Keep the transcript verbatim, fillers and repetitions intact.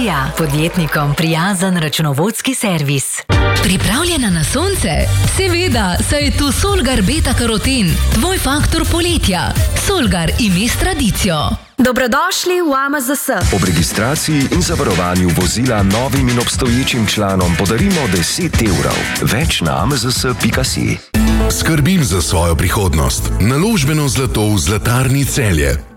Ilirija, podjetnikom prijazen računovodski servis. Pripravljena na sonce? Seveda, saj je tu Solgar Beta Karoten, tvoj faktor poletja. Solgar ime s tradicijo. Dobrodošli v A M Z S. Ob registraciji in zavarovanju vozila novim in obstoječim članom podarimo deset evrov. Več na a m z s pika si. Skrbim za svojo prihodnost. Naložbeno zlato v Zlatarni Celje.